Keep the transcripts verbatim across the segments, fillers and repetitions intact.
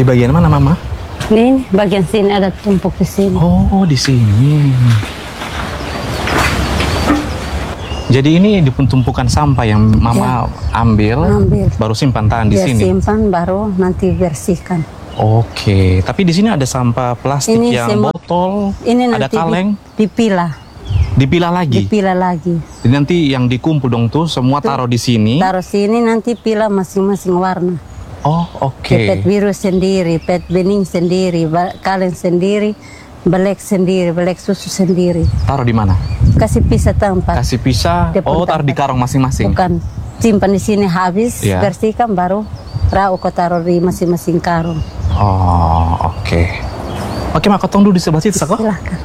Di bagian mana, Mama? Ini bagian sini ada tumpuk di sini. Oh, di sini. Jadi ini tumpukan sampah yang Mama ya. ambil, ambil, baru simpan tangan di ya, sini. Simpan baru nanti bersihkan. Oke, tapi di sini ada sampah plastik ini yang semua, botol, ini ada kaleng. Dipilah. Dipilah lagi. Dipilah lagi. Jadi nanti yang dikumpul dong tuh semua tuh, taruh di sini. Taruh sini nanti pilah masing-masing warna. Oh, oke. Okay. Pet biru sendiri, pet bening sendiri, kaleng sendiri, belek sendiri, belek susu sendiri. Taruh di mana? Kasih pisah tempat. Kasih pisah. Oh, taruh di karung masing-masing. Bukan, simpan di sini habis, yeah. bersihkan baru rau kau taruh di masing-masing karung. Oh, oke. Okay. Oke, Mak, kotong dulu di sebelah situ, kok. Silakan.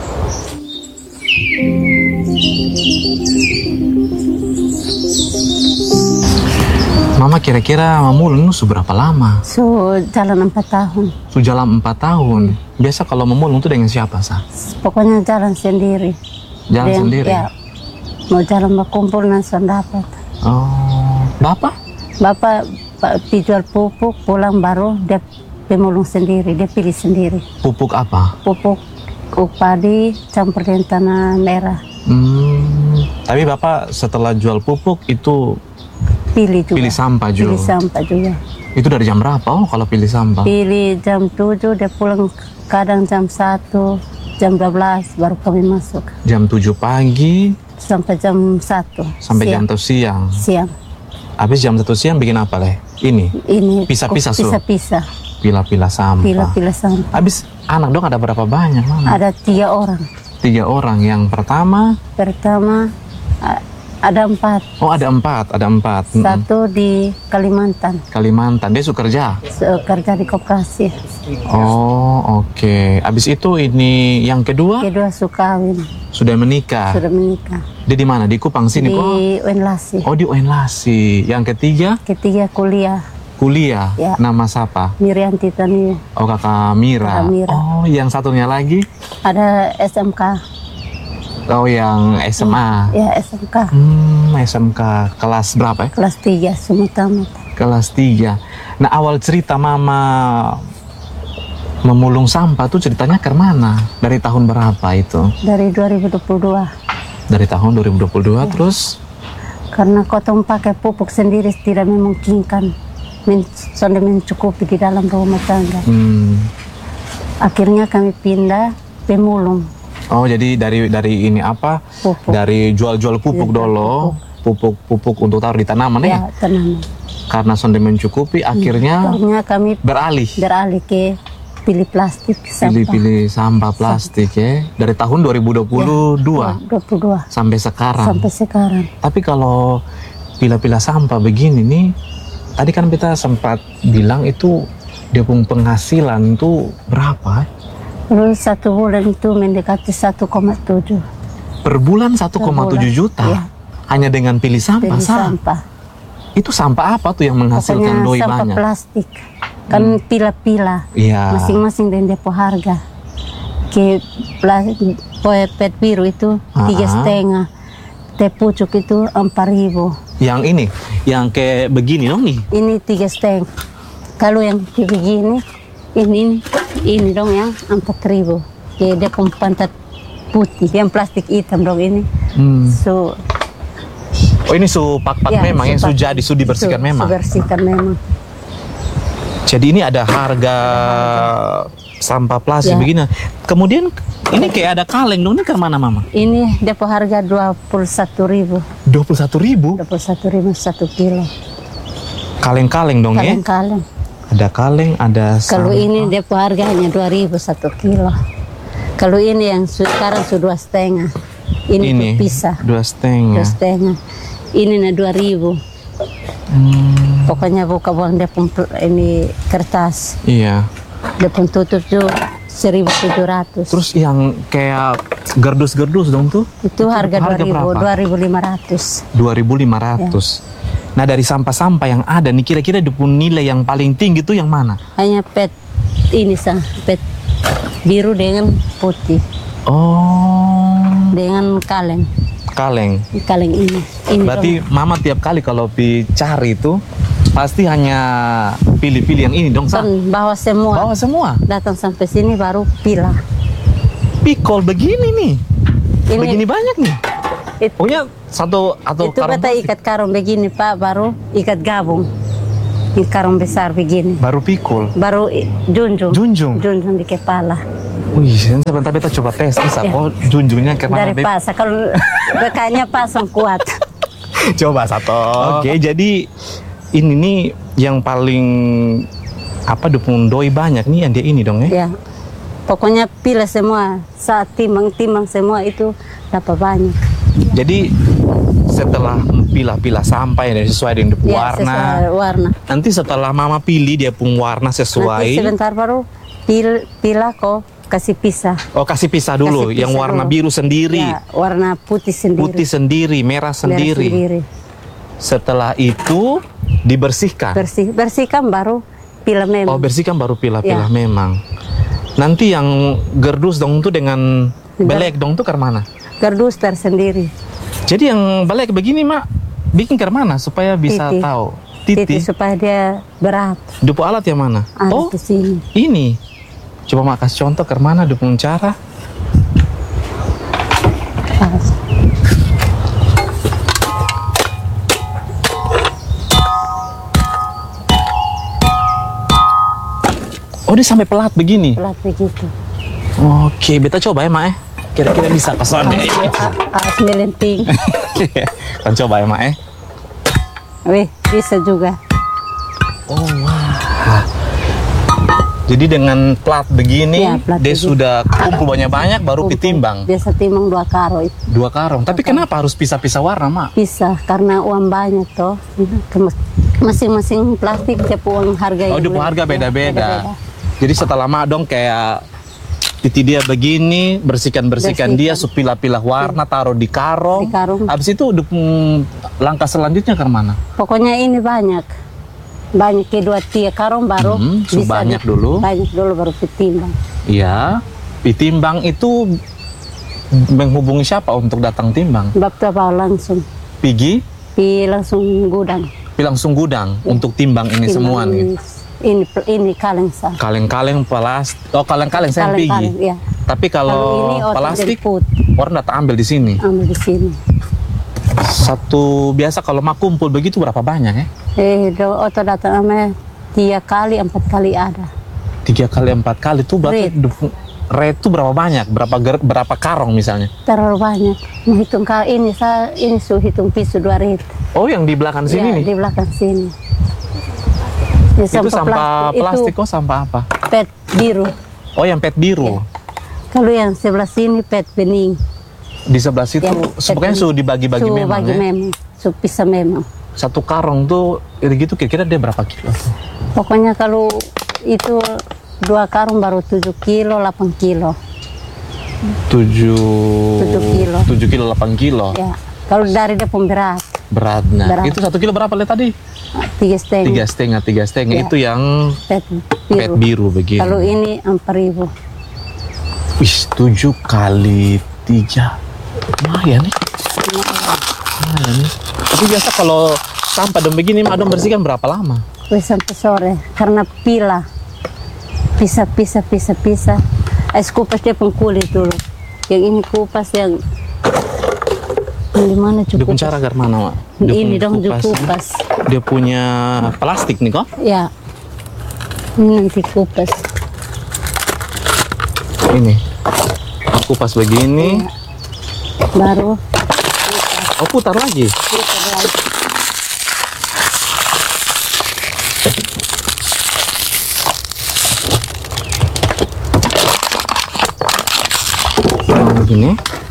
Mama kira-kira memulung itu berapa lama? So, jalan empat tahun. So, jalan empat tahun. Hmm. Biasa kalau memulung itu dengan siapa, Sa? Pokoknya jalan sendiri. Jalan Den, sendiri? Ya. Mau jalan berkumpul langsung dapat. Oh, Bapak? Bapak jual pupuk, pulang baru dia pemulung sendiri, dia pilih sendiri. Pupuk apa? Pupuk padi campur dengan tanah merah. Hmm, tapi Bapak setelah jual pupuk itu pilih juga. Pilih sampah juga. Pilih sampah juga. Itu dari jam berapa oh kalau pilih sampah? Pilih jam tujuh, dia pulang kadang jam satu, jam dua belas baru kami masuk. Jam tujuh pagi sampai jam satu. Sampai siang. jam satu siang. Siang. Habis jam satu siang bikin apa leh? Ini. Ini. Pisah-pisah su. Pisah-pisah. Pilah-pilah sampah. Pilah-pilah sampah. Habis anak dong ada berapa banyak, Mama? Ada tiga orang. Tiga orang. Yang pertama? Pertama ada empat. Oh, ada empat, ada empat. Satu di Kalimantan. Kalimantan, dia suka kerja? So, kerja di koperasi. Oh, oke. Okay. Abis itu ini yang kedua? Kedua suka kawin. Sudah menikah? Sudah menikah. Dia di mana? Di Kupang sini di kok? Di Wenlasi. Oh, di Wenlasi. Yang ketiga? Ketiga kuliah. Kuliah? Ya. Nama siapa? Mirianti Tania. Oh, kakak Mira. Kakak Mira. Oh, yang satunya lagi? Ada S M K. Oh, yang S M A? Ya, S M K. Hmm, S M K. Kelas berapa ya? Kelas tiga, semua tamat. Kelas tiga. Nah, awal cerita Mama memulung sampah tuh ceritanya ke mana? Dari tahun berapa itu? Dari dua ribu dua puluh dua. Dari tahun dua ribu dua puluh dua, ya. Terus? Karena kotong pakai pupuk sendiri tidak memungkinkan. Men sudah mencukupi di dalam rumah tangga. Hmm. Akhirnya kami pindah pemulung. Oh, jadi dari dari ini apa? Pupuk. Dari jual-jual pupuk ya, dulu, pupuk-pupuk untuk taruh di tanaman ya? Ya, tanaman. Karena sudah mencukupi, akhirnya, akhirnya kami beralih. Beralih ke pilih plastik sampah. Pilih-pilih sampah plastik ya. Dari tahun dua ribu dua puluh dua. Ya, dua puluh dua. Sampai sekarang. Sampai sekarang. Tapi kalau pilah-pilah sampah begini nih, tadi kan kita sempat bilang itu dia punya penghasilan itu berapa? Terus satu bulan itu mendekati satu koma tujuh. Per bulan satu koma tujuh juta? Ya. Hanya dengan pilih sampah? Pilih sampah. Itu sampah apa tuh yang menghasilkan doi banyak? Sampah plastik. Kan hmm. pila-pila. Iya. Masing-masing dan depo harga. Ke plastik, pet biru itu tiga setengah. Teh pucuk itu empat ribu. Yang ini? Yang kayak begini dong nih? Ini tiga setengah. Kalau yang kayak begini, ini, ini. Ini dong yang empat ribu. Jadi dia pantat putih, yang plastik hitam dong ini. Hmm. So, oh ini su pak-pak ya, memang, yang su jadi, su dibersihkan su, memang? Su bersihkan memang. Jadi ini ada harga sampah plastik ya. Begini. Kemudian ini kayak ada kaleng dong, ini ke mana Mama? Ini depo harga dua puluh satu ribu. dua puluh satu ribu? dua puluh satu ribu satu kilo. Kaleng-kaleng dong kaleng, ya? Kaleng-kaleng. Ada kaleng, ada kalau ini depo harganya dua ribu satu kilo. Kalau ini yang sekarang sudah dua setengah. Ini, ini pisah. Dua setengah. Dua setengah. Ini na dua ribu. Hmm. Pokoknya buka buang depo ini kertas. Iya. Depo tutup tuh seribu tujuh ratus. Terus yang kayak gerdus-gerdus dong tuh? Itu, itu harga dua ribu, dua ribu lima ratus. Dua ribu lima ratus. Ya. Nah dari sampah-sampah yang ada nih kira-kira nilai yang paling tinggi itu yang mana? Hanya pet ini sah, pet biru dengan putih. Oh. Dengan kaleng. Kaleng. Kaleng ini. ini berarti dong. Mama tiap kali kalau dicari itu Pasti hanya pilih-pilih yang ini dong, Sa. Kan bawa semua. Bawa semua. Datang sampai sini baru pilah. Pikol begini nih. Ini Begini banyak nih. it- Pokoknya satu atau itu karung beta plastik. ikat karung begini Pak, baru ikat gabung. Ini karung besar begini. Baru pikul. Baru i- junjung. Junjung. Junjung di kepala. Wih, sebentar beta coba tes nih, Sa. Ya. Oh, junjungnya kemana, Dari Beb? pasang. Kalau bekanya pasang kuat. Coba satu. Oke, jadi ini nih yang paling apa dukung doi banyak nih yang dia ini dong ya. Ya. Pokoknya pilih semua. Saat timbang-timbang semua itu dapat banyak. Jadi setelah pilah-pilah sampai dan sesuai dengan Ya, warna. sesuai warna. Nanti setelah mama pilih dia pun warna Nanti sesuai. sebentar baru pil, pilah kok kasih pisah. Oh, kasih pisah dulu. Kasih yang pisah warna dulu. biru sendiri, Ya, warna putih sendiri. putih sendiri, merah Merah sendiri. sendiri. Setelah itu dibersihkan. Bersih, bersihkan baru pilah memang. Oh, bersihkan baru pilah-pilah Ya. memang. Nanti yang gerdus dong tuh dengan belek dong tuh ke mana? Gardus tersendiri. Jadi yang belek begini, Mak, bikin ke mana supaya bisa Titi. tahu? Titi Titi. supaya dia berat. Dupu alat yang mana? Ada Oh, di sini. ini. Coba Mak kasih contoh ke mana dupu cara. Pas. Oh, dia sampai pelat begini. Pelat begitu. Oke, beta coba ya, Mak, ya. Kira-kira bisa ke sana. Alas melenting. Kan coba ya, Mak, ya. Wih, bisa juga. Oh, wah. Jadi dengan plat begini, Ya, plat dia begini. sudah kumpul banyak-banyak baru Kumpul. ditimbang. Biasa timbang dua karo itu. Dua karung. Tapi kenapa harus pisah-pisah warna, Mak? Bisa karena uang banyak toh. Kemas- Masing-masing plastik dia uang harga. Oh, yang dia lebih- harga ya, beda-beda. Jadi setelah Mak dong kayak titi dia begini, bersihkan-bersihkan dia, Bersihkan. supilah-pilah warna, taruh di karung. Di karung. Habis itu udah, hmm, langkah selanjutnya ke mana? Pokoknya ini banyak. Banyak kedua tiga karung baru Hmm, so banyak di- dulu. Banyak dulu baru ditimbang. Iya. Ditimbang itu menghubungi siapa untuk datang timbang? Bapak bawa langsung. Pigi, Pi langsung gudang. pi langsung gudang untuk timbang ini Timbang semua nih. Ini, ini, ini kaleng sah. Kaleng-kaleng plastik. Oh, kaleng-kaleng saya Pigi. Kaleng-kaleng, ya. Tapi kalau ini otot plastik, dari putih. orang datang ambil di sini. Ambil di sini. Satu biasa kalau mak kumpul begitu berapa banyak ya? Eh, do, oto datang sama tiga kali, empat kali ada. Tiga kali empat kali itu berarti Red. du- red itu berapa banyak? Berapa ger, berapa karong misalnya? Terlalu banyak. Menghitung kali ini, saya ini sudah hitung pisu dua rit. Oh, yang di belakang sini Ya, nih. di belakang sini. Ya, Itu sampah plastik, Itu oh sampah apa? pet biru. Oh, yang pet biru. Kalau yang sebelah sini pet bening. Di sebelah situ, Ya, sebenarnya pet sudah dibagi-bagi Suhu memang bagi ya. memang. Suhu pisah memang. Satu karong tuh, ini gitu kira-kira dia berapa kilo? Pokoknya kalau itu dua karung baru tujuh kilo, delapan kilo. Tujuh, Tujuh kilo. tujuh kilo, delapan kilo. Ya. Kalau dari dia pemberat, Beratnya. Berat. Itu satu kilo berapa lihat tadi? tiga setengah. Tiga setengah, tiga setengah. Ya. Itu yang Pet pet biru. biru begini. Kalau ini empat ribu. Wih, tujuh kali tiga. Lumayan nih. Lumayan nih. Tapi biasa kalau sampah dan begini, madam bersihkan berapa lama? Wih, sampai sore karena pila. Pisah, pisah, pisah, pisah. Es kupas dia pun kulit dulu. Yang ini kupas yang yang di mana Dia cukup? punya cara agar mana, Mak? Dia Ini punya dong kupas. kupas. Dia punya plastik nih kok. Ya. Ini nanti kupas. Ini. Kupas begini. Baru Oh, putar lagi. putar lagi. Oh, begini.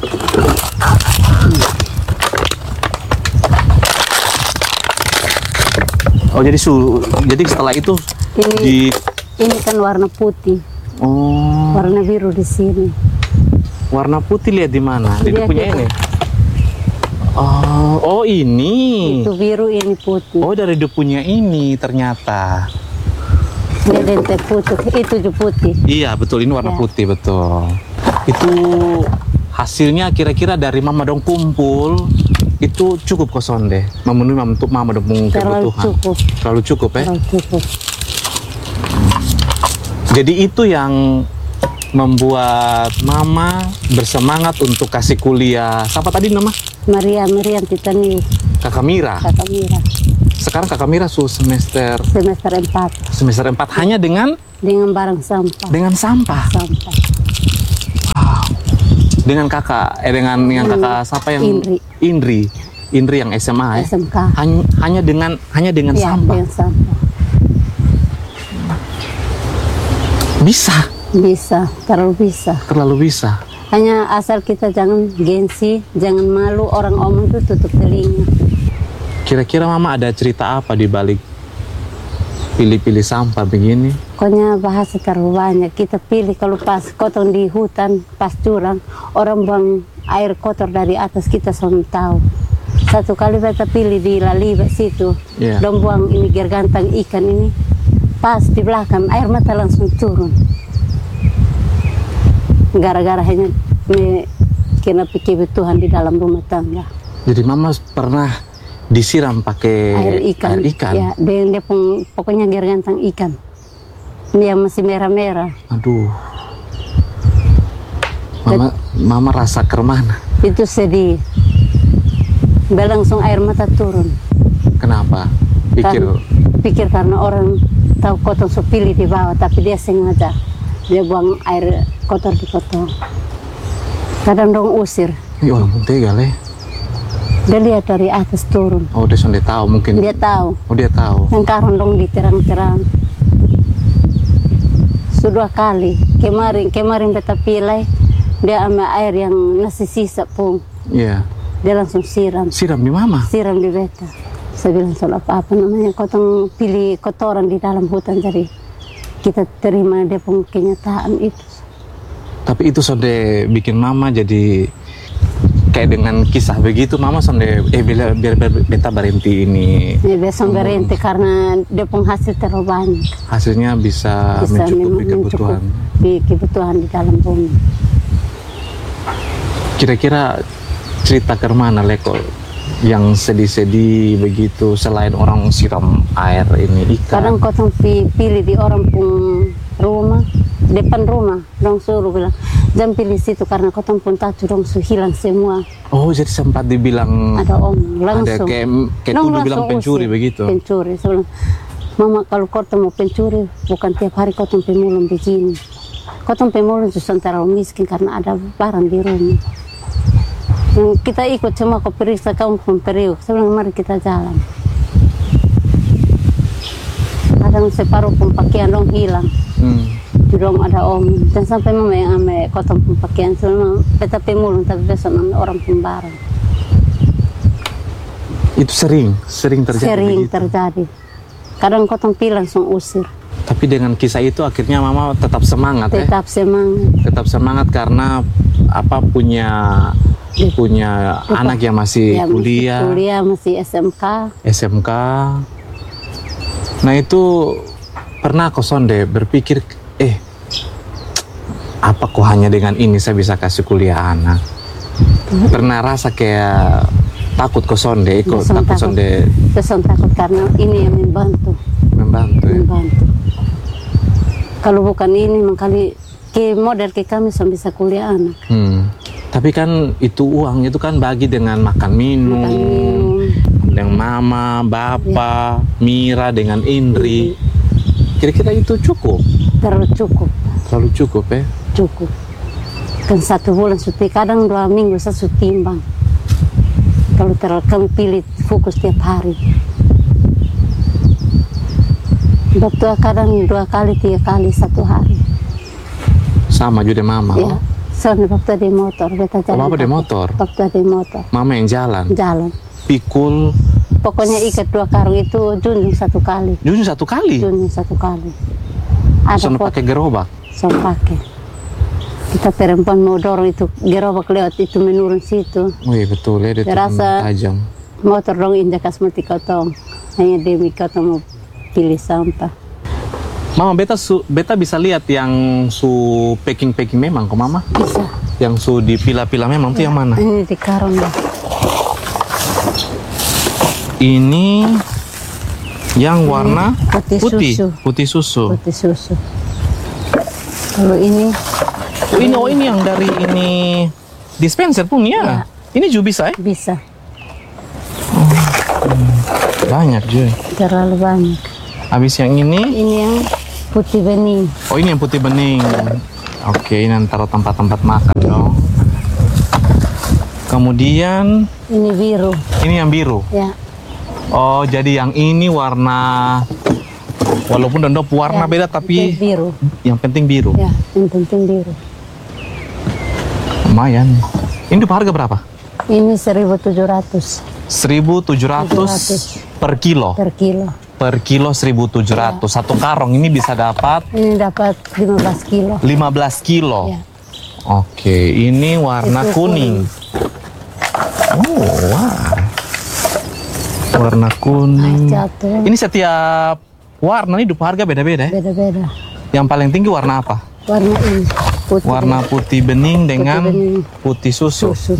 Oh, jadi su jadi setelah itu Ini di ini kan warna putih, oh, warna biru di sini. warna putih lihat di mana? Di Lihat punya itu. ini. Oh, oh ini. Itu biru, ini putih. Oh, dari dia punya ini ternyata. Ini dente putih, itu juga putih. Iya, betul ini warna Ya. putih, betul. Itu hasilnya kira-kira dari mama dong kumpul itu cukup kosong deh memenuhi mama- untuk mama dan Terlalu kebutuhan. cukup. Terlalu cukup ya. Terlalu cukup. Jadi itu yang membuat mama bersemangat untuk kasih kuliah. Siapa tadi nama? Maria Miriam Titani, Kakak Mira. Kakak Mira, Sekarang Kakak Mira su semester semester empat semester empat hanya dengan dengan barang sampah. dengan sampah. Sampah. Dengan kakak eh dengan yang kakak siapa yang Indri. Indri. Indri yang S M A ya. S M K. Hanya, hanya dengan hanya dengan Ya, sampah. dengan sampah. Bisa, Bisa, terlalu bisa. terlalu bisa. Hanya asal kita jangan gengsi, jangan malu, orang omong itu tutup telinga. Kira-kira mama ada cerita apa di balik pilih-pilih sampah begini? Pokoknya bahasa terlalu banyak. Kita pilih kalau pas kotor di hutan, pas curang, orang buang air kotor dari atas kita selalu tahu. Satu kali kita pilih di Laliba situ, Iya. dong buang ini gergantang ikan ini, pas di belakang air mata langsung turun. Gara-gara hanya me- kena kebutuhan di dalam rumah tangga. Jadi mama pernah disiram pakai Air ikan. air ikan? Ya, dia, dia pun, pokoknya gergantang ikan. Dia masih merah-merah. Aduh. Mama, mama rasa kermana? Itu sedih. Dia langsung air mata turun. Kenapa? Pikir Kan- pikir karena orang tahu kotor so pilih di bawah, tapi dia sengaja. Dia buang air kotor di kotor. Kadang dong usir. ini orang pun tega leh. Dia lihat dari atas turun. Oh, dia sudah tahu mungkin. Dia tahu. Oh, dia tahu. Yang karang dong diterang-terang. Sudah kali. Kemarin, kemarin beta pilih. Dia ambil air yang nasi sisa pun. Iya. Dia langsung siram. Siram di mama. Siram di beta. Saya bilang soal apa-apa namanya. Kotong pilih kotoran di dalam hutan. Jadi kita terima dia pun kenyataan itu. Tapi itu sudah bikin mama jadi kayak dengan kisah begitu mama sudah eh biar biar, biar beta berhenti ini Ya, biasa berhenti karena dia penghasil terlalu banyak. hasilnya bisa, Bisa mencukupi men- kebutuhan. mencukupi kebutuhan di dalam bumi. Kira-kira cerita ke mana Leko yang sedih-sedih begitu selain orang siram air ini Kadang ikan? kotong pi- pilih di orang pun rumah, depan rumah, dong suruh bilang, jangan pilih situ karena kotong pun tahu dong su hilang semua. Oh jadi sempat dibilang Ada om ada langsung. kayak kayak Dong tuduh bilang langsung pencuri usir. begitu. Pencuri. Saya bilang, mama kalau kotong mau pencuri, bukan tiap hari kotong pemulung begini. Kotong pemulung justru terlalu miskin karena ada barang di rumah. Yang kita ikut cuma kau periksa kamu pun periuk. Saya bilang mari kita jalan. Kadang separuh pun pakaian dong hilang. Hmm. Dong ada om. Dan sampai mama yang ame kotong pun pakaian. Saya bilang beta pemulung tapi besok ame orang pun barang. Itu sering sering terjadi Sering begitu. terjadi. Kadang kotong pilih langsung usir. Tapi dengan kisah itu akhirnya mama tetap semangat ya. Tetap semangat. Tetap semangat karena apa punya punya Apa? anak yang masih Ya, kuliah, masih kuliah, masih S M K. S M K. Nah itu pernah kok Sonde berpikir, eh apa kok hanya dengan ini saya bisa kasih kuliah anak? Pernah rasa kayak takut kok Sonde, ikut Langsung takut takut. Sonde Langsung takut karena ini yang membantu. membantu ya? Membantu. Kalau bukan ini, mengkali ke model ke kami sampai bisa kuliah anak. Hmm. Tapi kan itu uang itu kan bagi dengan makan minum, Makan minum. dengan mama, bapak, Mira dengan Indri. Kira-kira itu cukup, Terlalu cukup. terlalu cukup ya. Cukup. Kan satu bulan suti, kadang dua minggu saya sudah timbang. Kalau terlalu kami pilih fokus tiap hari. Waktu kadang dua kali, tiga kali satu hari. Sama juga mama. Ya, soalnya waktu di motor, beta Oh, jalan. bapak di kaki. motor, Waktu di motor, mama yang jalan, jalan. pikul, Pokoknya ikat dua karung itu junjung satu kali, junjung satu kali, junjung satu kali. Ada sono pot, pakai gerobak. so pakai. Kita perempuan mau dorong itu gerobak lewat itu menurun situ. Wih betul ya, dia Saya turun rasa- tajam. Motor dong injak asmati kotong, hanya demi kotong mau pilih sampah. Mama beta su, beta bisa lihat yang su packing packing memang kok mama, Bisa. yang su dipilah-pilah memang tuh yang mana? Ini di karung dah. Ini yang warna putih putih, susu. putih susu. Putih susu. Kalau ini Oh ini, oh ini yang dari ini dispenser punya. Ya. Ini juga bisa ya? bisa Banyak juga. terlalu banyak. Habis yang ini, Ini yang putih bening. oh ini yang putih bening. Oke, ini taruh tempat-tempat makan dong. Kemudian Ini biru. ini yang biru. Ya. Oh, jadi yang ini warna, walaupun dondop warna Ya, beda itu tapi biru. yang penting biru. Ya, yang penting biru. Lumayan. Ini tuh harga berapa? Ini seribu tujuh ratus seribu tujuh ratus per kilo. per kilo. Per kilo seribu tujuh ratus. Satu karung ini bisa dapat Ini dapat lima belas kilo. lima belas kilo. Ya. Oke, ini warna Itu kuning. Oh, wah. Warna kuning. Jatuh. Ini setiap warna ini dupa harga beda-beda ya? Beda-beda. Yang paling tinggi warna apa? Warna ini putih. Warna putih bening dengan bening. putih susu. susu.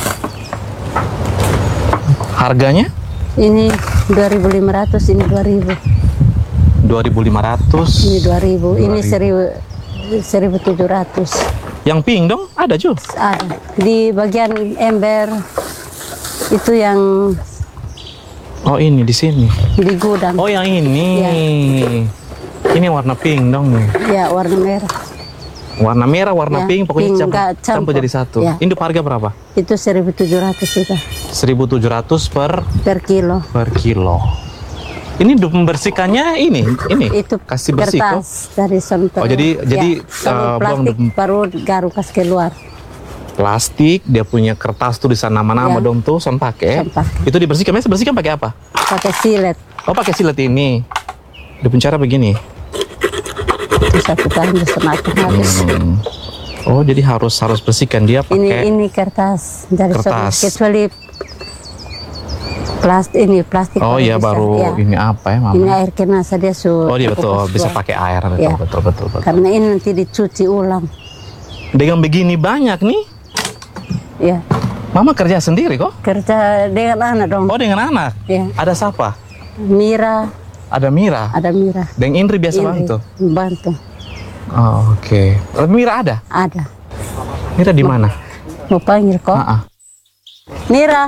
Harganya Ini dua ribu lima ratus, ini dua ribu. dua ribu lima ratus. Ini dua ribu. Ini dua ribu. seribu seribu tujuh ratus. Yang pink dong, ada juga. Ada di bagian ember itu yang Oh, ini di sini. di gudang. Oh, yang ini. Ya. Ini warna pink dong nih. Ya, warna merah. Warna merah, warna Ya, pink, pokoknya pink, campur, nggak campur campur. jadi satu. Ya. Ini dupa harga berapa? Itu seribu tujuh ratus juga seribu tujuh ratus per per kilo. per kilo. Ini untuk membersihkannya ini, ini Itu kasih bersih kok. kertas dari sonter. Oh, jadi- jadi, kalau uh, plastik buang- baru garu kasih keluar. Plastik, dia punya kertas tulisan nama-nama Ya. dong tuh, son pakai. Son pakai. Itu dibersihkan, biasa bersihkan pakai apa? Pakai silet. Oh, pakai silet ini. Dia punya cara begini. Itu satu tahun bisa makan habis. Hmm. Oh, jadi harus harus bersihkan dia Ini pakai. ini kertas dari sonter. Kertas. Kecuali plastik ini plastik. Oh iya, bisa. baru Ya. ini apa ya, Mama? Ini air kena dia su. Oh, dia betul kupas bisa keluar. pakai air, betul, Ya. betul, betul, betul. Karena ini nanti dicuci ulang. Dengan begini banyak nih, Ya, Mama kerja sendiri kok? kerja dengan anak dong. Oh, dengan anak? Ya, Ada siapa? Mira, Ada Mira? ada Mira. Dan Indri biasa Ini bantu? bantu. Oh, oke. Okay. Mira ada? Ada. Mira di mana? Mau panggil kok. Ah, ah. Mira.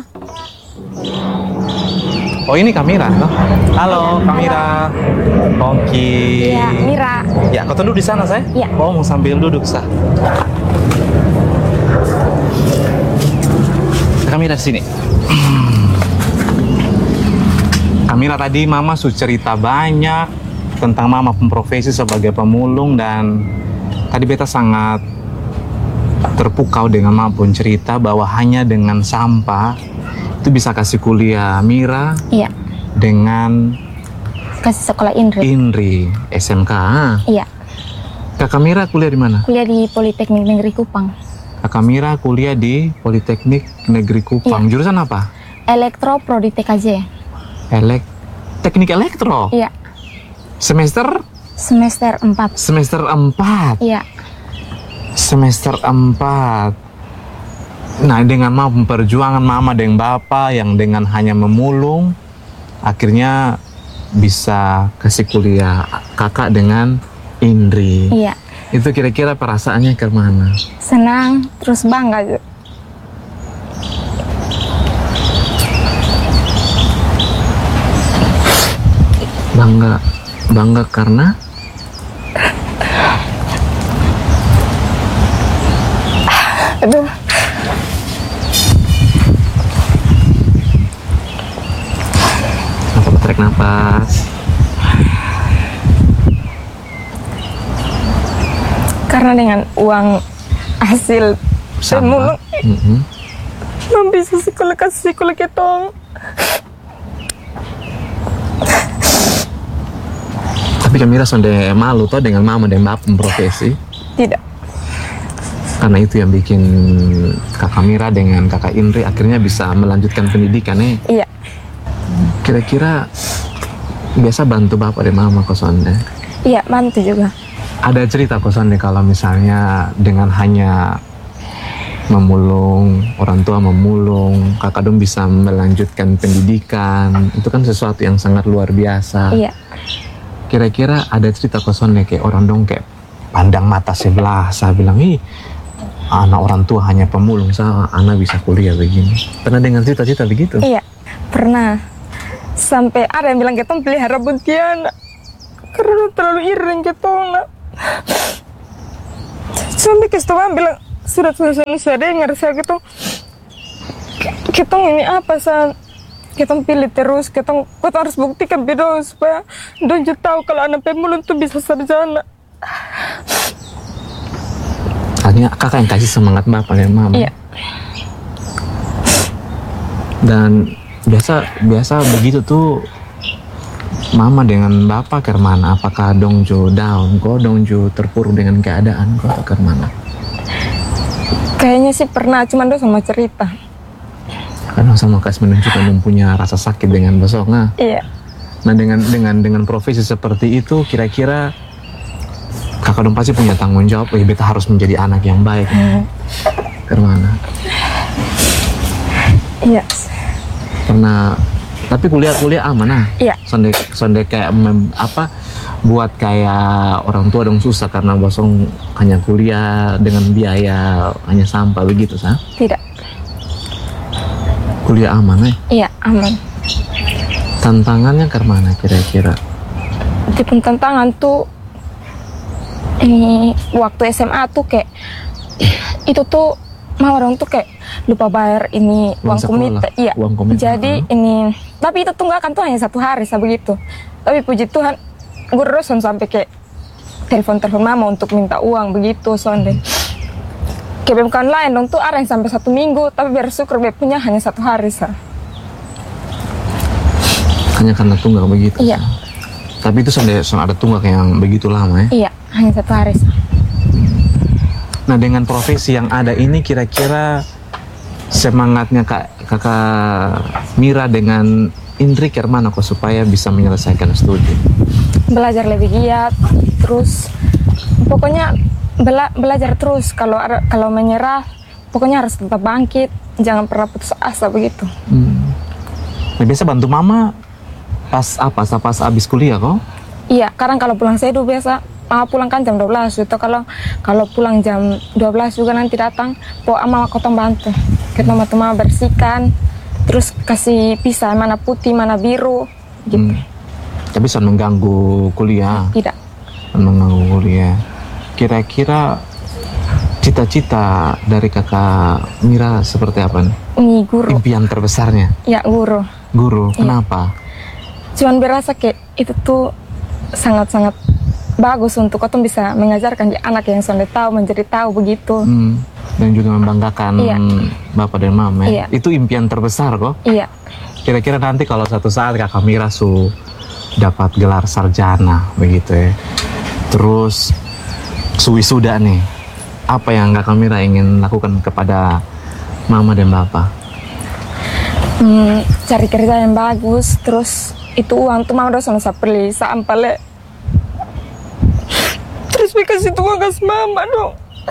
Oh, ini Kamira toh? Halo, Kamira. Oke. Iya, Mira. Ya, kau duduk di sana, saya? Iya. Oh, mau sambil duduk, sah. Kamira sini. Kamira, tadi Mama sudah cerita banyak tentang Mama profesi sebagai pemulung, dan tadi beta sangat terpukau dengan Mama pun cerita bahwa hanya dengan sampah itu bisa kasih kuliah Mira Iya, dengan kasih sekolah Indri. Indri S M K. Iya, Kakak Mira kuliah di mana? kuliah di Politeknik Negeri Kupang. Kakak Mira kuliah di Politeknik Negeri Kupang. Jurusan apa? Elektro Prodi T K J. Elek Teknik Elektro. Iya, Semester semester empat. semester empat. Iya, Semester empat. Nah, dengan Mama perjuangan Mama dengan Bapak yang dengan hanya memulung, akhirnya bisa kasih kuliah Kakak dengan Indri. iya. Itu kira-kira perasaannya kemana? Senang, terus bangga. gitu. Bangga, bangga karena Aduh, apa tarik nafas. karena dengan uang hasil Sampah. pemulung, Mhm. belum bisa sekolah kasih sekolah ketong. Tapi Kamira sonde malu toh dengan Mama dan Bapak profesi. Tidak, Karena itu yang bikin Kakak Mira dengan Kakak Indri akhirnya bisa melanjutkan pendidikan nih. iya. Kira-kira biasa bantu Bapak dan Mama kok sonde. Iya, bantu juga. Ada cerita kok sonde kalau misalnya dengan hanya memulung, orang tua memulung, kakak dong bisa melanjutkan pendidikan, itu kan sesuatu yang sangat luar biasa. Iya. Kira-kira ada cerita kosongnya kayak orang dong kayak pandang mata sebelah, saya bilang, ih anak orang tua hanya pemulung, saya anak bisa kuliah begini. Pernah dengar cerita-cerita begitu? Iya, pernah. Sampai ada yang bilang ketong pelihara buntianak karena terlalu iri ketong. Sampai kesetuan bilang, sudah sudah sudah dengar saya ketong ketong ini apa san ketong pilih terus ketong ketong harus buktikan bedo supaya dong juga tahu kalau anak pemulung tuh bisa sarjana. Akhirnya kakak yang kasih semangat bapak dan mama. Iya. Dan biasa biasa begitu tuh mama dengan bapak ke mana? Apakah dong jo down, kok dong jo terpuruk dengan keadaan kok ke mana? Kayaknya sih pernah, cuman dong sama cerita. Karena sama kasih menunjukkan mempunyai rasa sakit dengan besoknya. Iya. Nah dengan dengan dengan profesi seperti itu, kira-kira kakak dong pasti punya tanggung jawab. Eh, beta harus menjadi anak yang baik. Hmm. Ke mana? Iya. Pernah, tapi kuliah-kuliah aman ah. Iya. Sonde sonde kayak mem, apa? Buat kayak orang tua dong susah karena bosong hanya kuliah dengan biaya hanya sampah begitu sah? Tidak. Kuliah aman eh? Iya, aman. Tantangannya ke mana kira-kira? Tipe tantangan tuh ini waktu S M A tuh kayak itu tuh mau orang tuh kayak lupa bayar ini Uang uang komite. sekolah, Iya. uang komite. Jadi Hmm. ini tapi itu tunggakan tuh hanya satu hari saya begitu. Tapi puji Tuhan gue terus sampai kayak telepon-telepon mama untuk minta uang begitu sonde. Kayak bukan lain dong tuh ada yang sampai satu minggu tapi bersyukur be punya hanya satu hari sah. Hanya karena tunggak begitu. Iya. Sah? Tapi itu sonde son ada tunggak yang begitu lama ya? Iya, hanya satu hari sah. Nah dengan profesi yang ada ini kira-kira semangatnya kak kakak Mira dengan Indri ke mana kok supaya bisa menyelesaikan studi? Belajar lebih giat, terus pokoknya bela belajar terus. Kalau ada kalau menyerah, pokoknya harus tetap bangkit, jangan pernah putus asa begitu. Hmm. Nah, biasa bantu mama pas apa? Pas habis kuliah kok? Iya, kadang kalau pulang sedu biasa mama pulang kan jam dua belas itu kalau kalau pulang jam dua belas juga nanti datang, po mama kotong bantu. Kita bantu mama bersihkan, terus kasih pisah mana putih, mana biru gitu. Hmm. Tapi bisa mengganggu kuliah. Tidak. Mengganggu kuliah. Kira-kira cita-cita dari kakak Mira seperti apa nih? Ini guru. Impian terbesarnya? Ya, guru. Guru, Iya. kenapa? Cuman berasa kayak itu tuh sangat-sangat bagus untuk kau bisa mengajarkan di anak yang sudah tahu menjadi tahu begitu. Hmm. Dan juga membanggakan Iya. bapak dan mama. Iya. Itu impian terbesar kok. Iya. Kira-kira nanti kalau satu saat kakak Mira su dapat gelar sarjana begitu ya. Terus suwisuda nih. Apa yang kakak Mira ingin lakukan kepada mama dan bapak? Hmm, cari kerja yang bagus, terus itu uang tuh mau dosa nusa beli sampale. Terus dikasih tuh uang ke mama dong.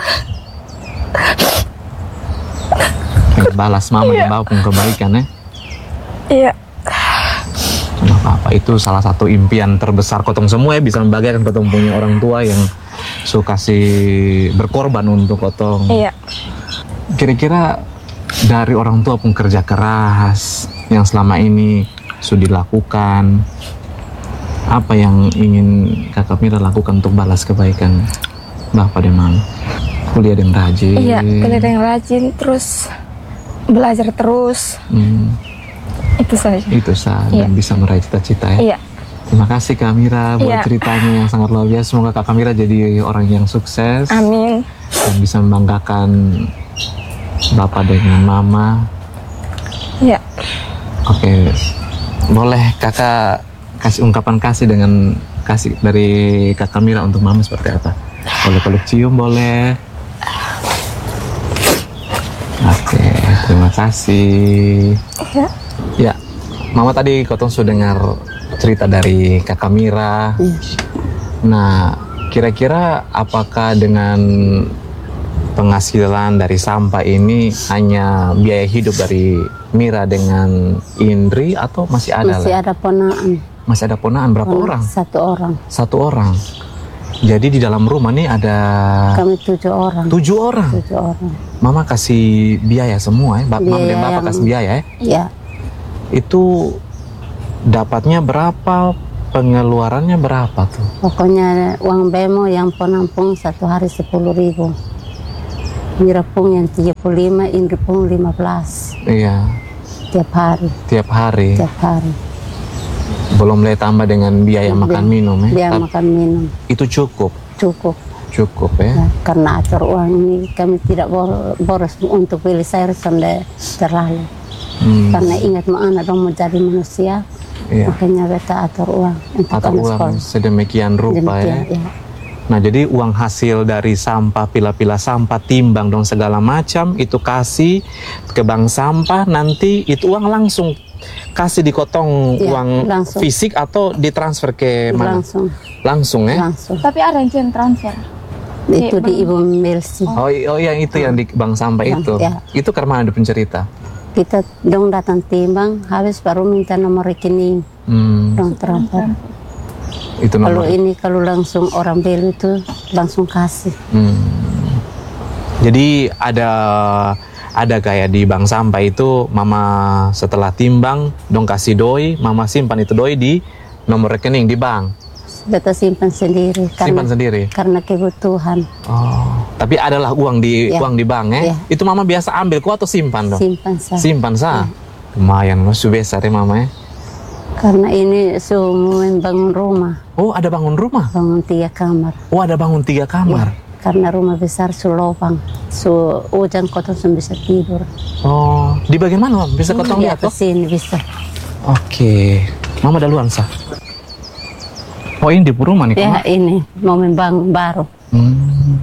Kayak balas mama Iya. dan bapak pun kebaikan ya. Iya. Cuma apa itu salah satu impian terbesar kotong semua ya, bisa membahagiakan kotong punya orang tua yang suka kasih berkorban untuk kotong. Iya. Kira-kira dari orang tua pun kerja keras yang selama ini sudah dilakukan, apa yang ingin kakak Mira lakukan untuk balas kebaikan bapak dan mama? Kuliah yang rajin. Iya, kuliah yang rajin, terus belajar terus. Hmm, Itu saja. itu sah Iya. dan bisa meraih cita-cita ya. Iya. Terima kasih Kak Mira buat Iya. ceritanya yang sangat luar biasa. Semoga Kak Mira jadi orang yang sukses Amin. dan bisa membanggakan bapak dengan mama. Iya. Oke, boleh kakak kasih ungkapan kasih dengan kasih dari kakak Mira untuk mama seperti apa? Boleh peluk cium boleh. Oke, terima kasih. Iya. Ya, mama tadi kotong sudah dengar cerita dari kakak Mira. Nah, kira-kira apakah dengan penghasilan dari sampah ini hanya biaya hidup dari Mira dengan Indri atau masih ada? Masih lah? ada ponaan. Masih ada ponaan berapa Ponaan orang? Satu orang. Satu orang. Jadi di dalam rumah nih ada Kami tujuh orang. tujuh orang. Tujuh orang. Mama kasih biaya semua ya, Bap- Mama Biaya dan Bapak yang- kasih biaya ya. Ya, Itu dapatnya berapa? Pengeluarannya berapa tuh? pokoknya uang bemo yang penampung satu hari sepuluh ribu. Mira pun yang tiga puluh lima, Indri pun lima belas. Iya, Tiap hari, tiap hari. tiap hari. Belum boleh tambah dengan biaya makan minum ya. Biaya Tapi makan minum itu cukup, cukup. cukup ya. Ya, karena atur uang ini kami tidak bor- boros untuk beli sayur sampai terlalu. Hmm, Karena ingat mau anak dong mau jadi manusia, iya. makanya beta atur uang untuk Atau anak uang sekolah. sedemikian rupa ya. Demikian, ya. Nah jadi uang hasil dari sampah, pila-pila sampah, timbang dong segala macam itu kasih ke bank sampah, nanti itu uang langsung kasih dikotong Iya, uang langsung. fisik atau ditransfer ke mana? Langsung, Langsung ya? langsung. Tapi ada yang transfer. Itu Iya, di Ibu Melsi. Oh, i- oh yang itu yang di bank sampah Yang- itu. ya. Itu ke mana ada pencerita? Kita dong datang timbang, habis baru minta nomor rekening, Hmm, dong transfer. itu Kalau nomor. ini kalau langsung orang beli itu langsung kasih. Hmm. Jadi ada ada kayak di bank sampah itu mama setelah timbang dong kasih doi, mama simpan itu doi di nomor rekening di bank. Beta simpan sendiri karena Simpan sendiri. karena kebutuhan. Oh, tapi adalah uang di Ya. uang di bank ya. Ya. Itu mama biasa ambil kok atau simpan dong? Simpan saya. Simpan sah. Lumayan masih besar ya mama ya. Karena ini semua bangun rumah, Oh, ada bangun rumah. bangun tiga kamar. Oh, ada bangun tiga kamar. Karena rumah besar su lopang, su hujan kotor su bisa tidur. Oh, di bagian mana Mam? Bisa kotong Di lihat tuh? atas sini bisa. Oke, mama duluan sah. Oh ini di rumah nih Ya Kak? ini mau membangun baru. Hmm.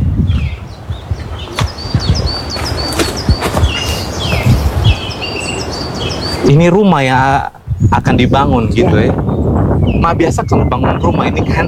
Ini rumah yang akan dibangun gitu ya. Ma biasa kalau bangun rumah ini kan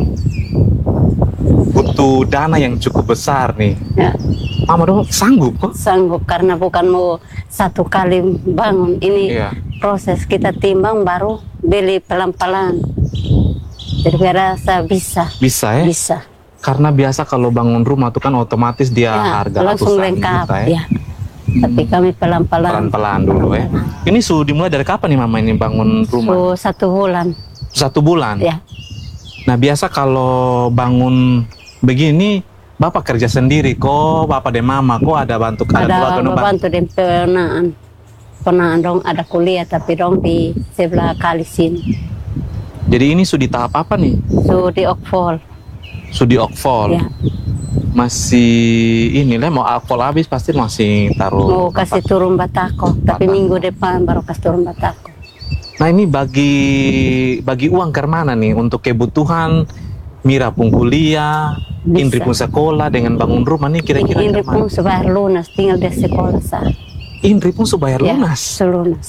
butuh dana yang cukup besar nih. Ya, Mama dong sanggup kok? sanggup karena bukan mau satu kali bangun. Ini Iya. proses kita timbang baru beli pelan-pelan. Jadi biar rasa bisa, Bisa ya? bisa. Karena biasa kalau bangun rumah tuh kan otomatis dia Ya, harga langsung ratusan lengkap juta ya. ya. Tapi kami pelan-pelan. Pelan-pelan dulu ya. Ini sudah dimulai dari kapan nih Mama ini bangun rumah? So, satu bulan. Satu bulan. Ya, Nah biasa kalau bangun begini, Bapak kerja sendiri kok, Bapak dan Mama kok ada bantu ada ada keluarga nu bantu? bantu dan penaan. Penaan dong ada kuliah tapi dong di sebelah kali sini. Jadi ini sudah di tahap apa nih? So di Okfol. Sudah di Okfol. Ya. Masih ini lah mau Okfol habis pasti masih taruh. Mau kasih turun batako, tapi Batako. minggu depan baru kasih turun batako. Nah ini bagi bagi uang ke mana nih untuk kebutuhan Mira pun kuliah, Bisa. Indri pun sekolah dengan bangun rumah nih kira-kira Ini ke pun mana? sebayar lunas, tinggal di sekolah sah. Indri pun sudah bayar Ya, lunas. selunas.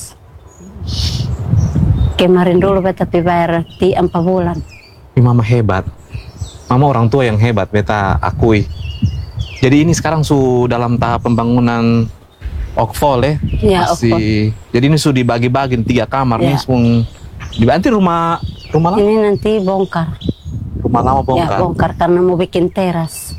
Kemarin dulu beta pi bayar di empat bulan. Ih, Mama hebat. Mama orang tua yang hebat, beta akui. Jadi ini sekarang su dalam tahap pembangunan Okfol ya. Ya, Masih. Jadi ini sudah dibagi-bagi tiga kamar Ya. nih, sung dibantu rumah rumah lama, Ini nanti bongkar. rumah lama Ya, bongkar. bongkar karena mau bikin teras.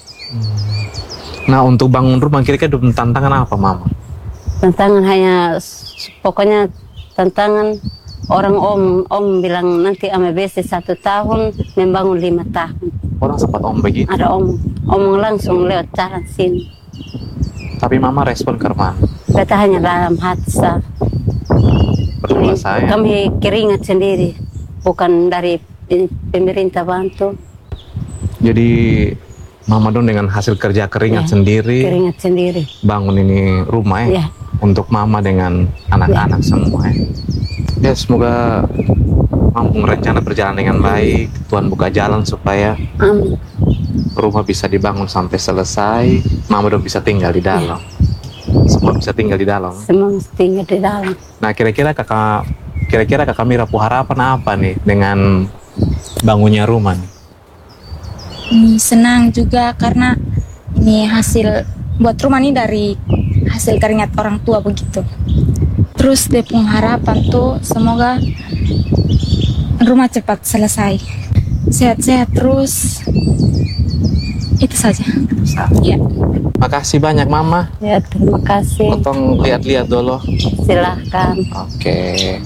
Nah untuk bangun rumah kira-kira ada tantangan apa Mama? Tantangan hanya pokoknya tantangan orang om om bilang nanti ame besi satu tahun membangun lima tahun. Orang sempat om begitu, Ada om omong langsung lewat jalan sini. tapi Mama respon ke mana? Beta hanya dalam hati sah. Berdua Ini saya. Kami keringat sendiri, bukan dari ini pemerintah bantu. Jadi Mama dong dengan hasil kerja keringat Ya, sendiri Keringat sendiri. bangun ini rumah ya, Ya. untuk Mama dengan anak-anak semua ya. Ya semoga mampu rencana berjalan dengan baik, Tuhan buka jalan supaya Amin. rumah bisa dibangun sampai selesai, Mama dong bisa tinggal di dalam, semua bisa tinggal di dalam. Semua mesti tinggal di dalam. Nah kira-kira kakak, kira-kira kakak Mira pu harapan apa nih dengan bangunnya rumah nih? Hmm, senang juga karena Ini hasil buat rumah ini dari hasil keringat orang tua begitu. Terus dia punya harapan tuh semoga rumah cepat selesai. Sehat-sehat terus. Itu saja. Ya. Makasih banyak Mama. Ya, terima kasih. Potong lihat-lihat dulu. Silahkan. Oke.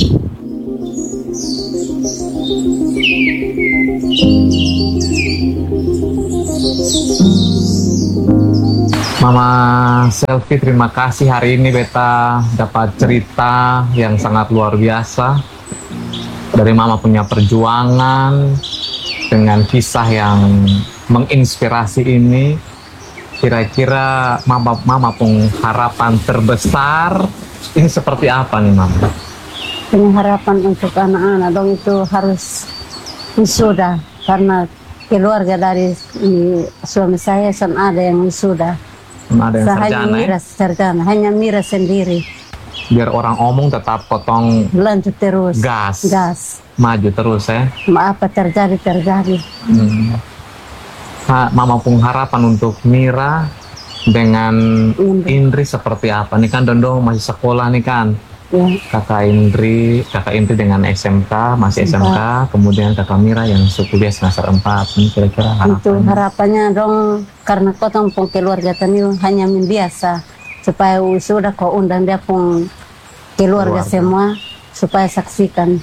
Mama Selfie, terima kasih hari ini beta dapat cerita yang sangat luar biasa dari Mama punya perjuangan dengan kisah yang menginspirasi ini. Kira-kira Mama Mama pun harapan terbesar ini seperti apa nih Mama? Ini harapan untuk anak-anak dong itu harus wisuda karena keluarga dari i, suami saya kan ada yang wisuda. Ada yang Saya hanya sarjana ya? Mira sarjana, hanya Mira sendiri. Biar orang omong tetap potong Lanjut terus. gas, Gas. maju terus ya. Ma apa terjadi terjadi. Hmm. Ha, Mama pun harapan untuk Mira dengan Indri. Indri seperti apa? Nih kan Dondong masih sekolah nih kan. Ya, Kakak Indri, kakak Indri dengan S M K, masih S M K, kemudian kakak Mira yang kuliah semester empat. Ini kira-kira itu harapan. harapannya dong karena kotong pun keluarga tani hanya biasa supaya wisuda kau undang dia pun keluarga Keluarga. semua supaya saksikan.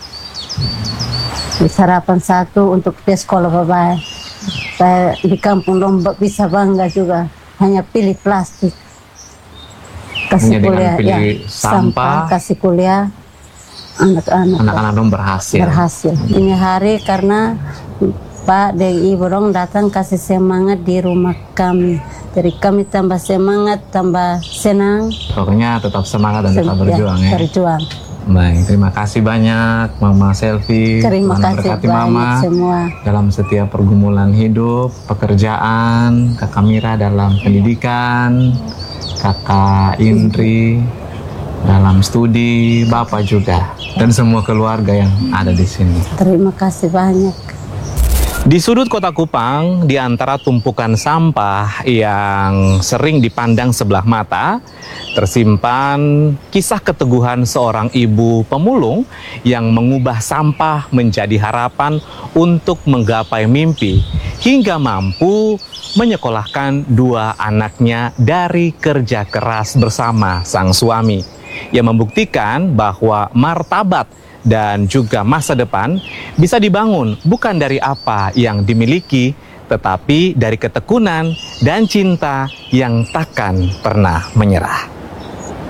Harapan satu untuk dia sekolah baik. Saya di kampung dong bisa bangga juga hanya pilih plastik. Hanya Kasih dengan kuliah pilih ya, sampah. kasih kuliah anak-anak. Anak-anak dong berhasil. Berhasil. Ini hari karena Pak dan Ibu dong datang kasih semangat di rumah kami. Jadi kami tambah semangat, tambah senang. Pokoknya tetap semangat dan tetap Sem- berjuang ya, ya. Berjuang. Baik, terima kasih banyak Mama Selfie. Terima Tuhan kasih memberkati banyak Mama semua. dalam setiap pergumulan hidup, pekerjaan, Kakak Mira dalam pendidikan, Kakak Indri dalam studi, Bapak juga, dan semua keluarga yang ada di sini. Terima kasih banyak. Di sudut kota Kupang, di antara tumpukan sampah yang sering dipandang sebelah mata, tersimpan kisah keteguhan seorang ibu pemulung yang mengubah sampah menjadi harapan untuk menggapai mimpi, hingga mampu menyekolahkan dua anaknya dari kerja keras bersama sang suami, yang membuktikan bahwa martabat dan juga masa depan bisa dibangun bukan dari apa yang dimiliki, tetapi dari ketekunan dan cinta yang takkan pernah menyerah.